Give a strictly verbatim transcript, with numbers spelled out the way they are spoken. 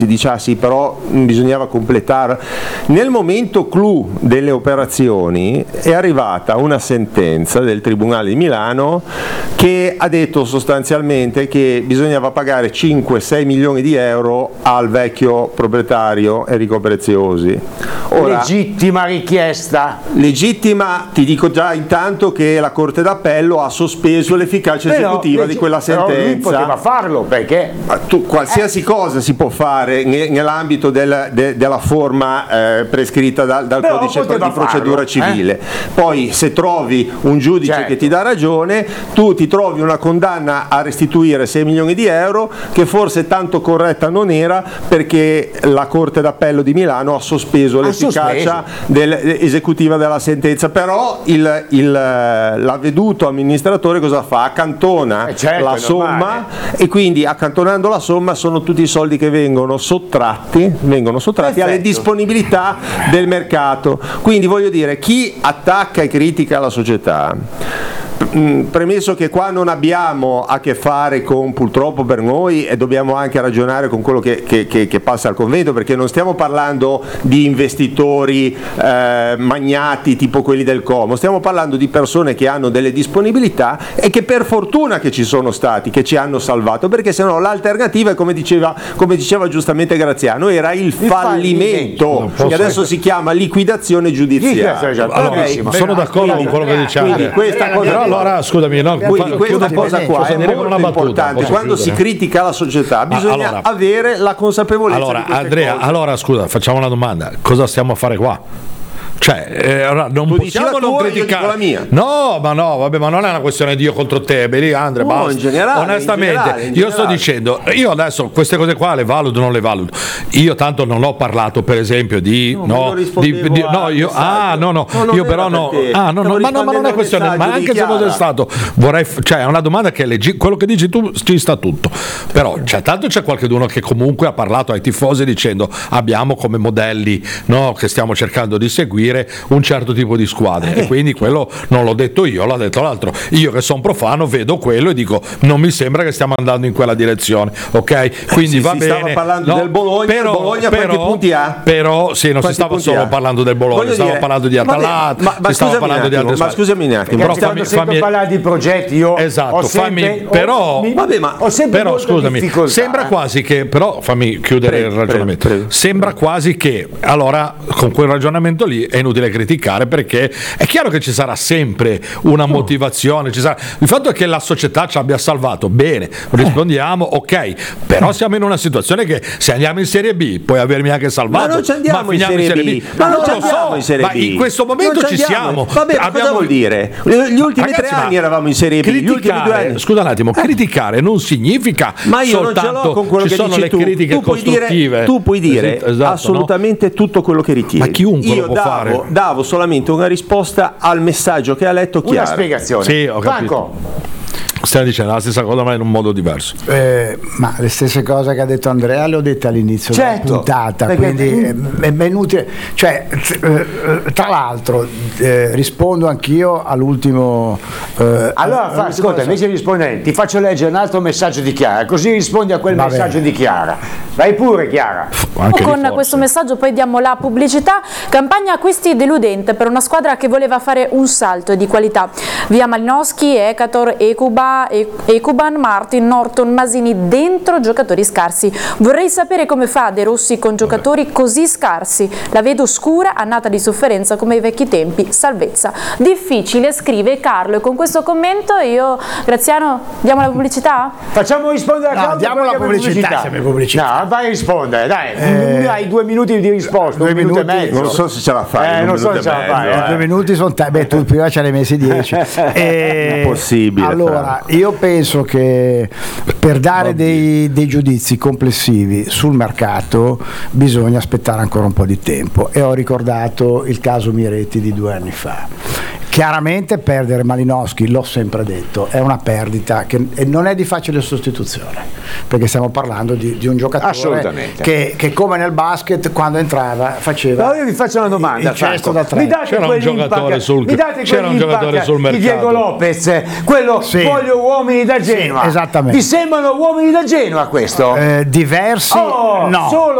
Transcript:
si dice ah sì, però bisognava completare. Nel momento clou delle operazioni è arrivata una sentenza del Tribunale di Milano che ha detto sostanzialmente che bisognava pagare cinque sei milioni di euro al vecchio proprietario Enrico Preziosi. Ora, legittima richiesta. Legittima, ti dico già intanto che la Corte d'Appello ha sospeso l'efficacia Però, esecutiva leggi- di quella però sentenza. lui poteva farlo perché Ma tu, qualsiasi eh. cosa si può fare ne, nell'ambito del, de, della forma eh, prescritta da, dal Però codice poteva di procedura farlo, civile. Eh? Poi se trovi un giudice certo. che ti dà ragione, tu ti trovi una condanna a restituire sei milioni di euro che forse tanto corretta non era, perché la Corte d'Appello di Milano ha sospeso ha l'efficacia sospeso. Del, esecutiva della sentenza. Però il, il, l'avveduto amministratore cosa fa? Accantona eh certo, la somma, e quindi accantonando la somma sono tutti i soldi che vengono sottratti, vengono sottratti Perfetto. alle disponibilità del mercato. Quindi voglio dire, chi attacca e critica la società, premesso che qua non abbiamo a che fare con, purtroppo per noi, e dobbiamo anche ragionare con quello che, che, che, che passa al convento, perché non stiamo parlando di investitori eh, magnati tipo quelli del Como, stiamo parlando di persone che hanno delle disponibilità e che per fortuna che ci sono stati, che ci hanno salvato, perché sennò l'alternativa è, come diceva, come diceva giustamente Graziano, era il, il fallimento, fallimento. che adesso si chiama liquidazione giudiziaria. Allora, okay, sono d'accordo con quello che diceva. Quindi questa cosa allora, scusami, no, quindi questa cosa qua è molto battuta, importante. Quando chiudere? si critica la società bisogna allora, avere la consapevolezza allora, di queste Andrea, cose. Allora scusa, facciamo una domanda: cosa stiamo a fare qua? Cioè, eh, non tu possiamo non tua, criticare. La mia. No, ma no, vabbè, ma non è una questione di io contro te, Beli, Andre, no, basta. In generale, onestamente, in generale, in io generale. sto dicendo, io adesso queste cose qua le valuto o non le valuto. Io tanto non ho parlato, per esempio, di no, no, di, di, no io ah, no, no, no io però no, ah, no, no, ma, no, ma non è questione, ma anche se fosse stato, vorrei, cioè, è una domanda che leggi, quello che dici tu ci sta tutto. Però, cioè, tanto c'è qualcuno che comunque ha parlato ai tifosi dicendo abbiamo come modelli, no, che stiamo cercando di seguire un certo tipo di squadre. E quindi quello non l'ho detto io, l'ha detto l'altro. Io che sono profano vedo quello e dico non mi sembra che stiamo andando in quella direzione, ok? Quindi sì, va si bene. Stava parlando no, del Bologna, però, il Bologna però, quanti punti ha? Però sì, non quanti si stava solo ha? parlando del Bologna, Voglio stava dire, parlando di Atalanta, ma, ma, si stava parlando di altre ma scusami un attimo, però fammi, fammi, fammi parlare di progetti, io esatto, ho sempre, fammi, però, ho, mi, vabbè, ma, ho sempre però scusami, difficoltà. Sembra quasi che, però fammi chiudere prego, il ragionamento. Prego, prego, sembra prego. quasi che allora con quel ragionamento lì è inutile criticare, perché è chiaro che ci sarà sempre una motivazione, ci sarà. Il fatto è che la società ci abbia salvato, bene, rispondiamo, ok, però siamo in una situazione che se andiamo in Serie B puoi avermi anche salvato, ma non ci andiamo ma in Serie, in serie B, B. ma non non ci lo andiamo so, in Serie ma B, in questo momento ci, ci siamo. Vabbè, ma abbiamo... cosa vuol dire? Gli ultimi Ragazzi, tre anni eravamo in Serie B, gli ultimi due anni. Scusa un attimo, criticare non significa ma io soltanto non ce l'ho con quello ci che sono dici le tu. critiche tu puoi costruttive. Dire, tu puoi dire esatto, assolutamente no? tutto quello che richiedi. Ma chiunque io lo può davo, fare. davo solamente una risposta al messaggio che ha letto Chiara. Una spiegazione. Sì, ho capito. Franco. Stiamo dicendo la stessa cosa ma in un modo diverso. Eh, ma le stesse cose che ha detto Andrea le ho dette all'inizio certo, della puntata, perché... quindi è, è inutile. Cioè, tra l'altro eh, rispondo anch'io all'ultimo. Eh, allora fa, ascolta, invece di rispondere ti faccio leggere un altro messaggio di Chiara, così rispondi a quel Va messaggio bene. di Chiara. Vai pure Chiara. Anche con questo messaggio poi diamo la pubblicità. Campagna acquisti deludente per una squadra che voleva fare un salto di qualità. Via Malinowski, Ekator, Ekuba, Ekuban, Martin, Norton, Masini, dentro giocatori scarsi. Vorrei sapere come fa De Rossi con giocatori così scarsi. La vedo scura, annata di sofferenza come ai vecchi tempi. Salvezza. Difficile, scrive Carlo, e con questo commento io, Graziano, diamo la pubblicità? Facciamo rispondere a No, Claudio. diamo la pubblicità, siamo in pubblicità. No, vai a rispondere, dai. Eh, hai due minuti di risposta, due un minuto e minuti, mezzo. Non so se ce la fai. Eh, non so se ce la fai. Eh, due minuti sono t- beh, tu prima ce l'hai messi dieci. Eh, Impossibile. Allora, io penso che per dare dei, dei giudizi complessivi sul mercato bisogna aspettare ancora un po' di tempo, e ho ricordato il caso Miretti di due anni fa. chiaramente perdere Malinowski, l'ho sempre detto, è una perdita che e non è di facile sostituzione, perché stiamo parlando di, di un giocatore che, che come nel basket quando entrava faceva. No, io vi faccio una domanda, il gesto da tre. Mi date c'era un giocatore sul, mi date c'era un giocatore sul mercato, di Diego Lopez, quello sì. voglio uomini da Genova. Sì, esattamente. Vi sembrano uomini da Genova questo? Eh, diversi Oh, no. Solo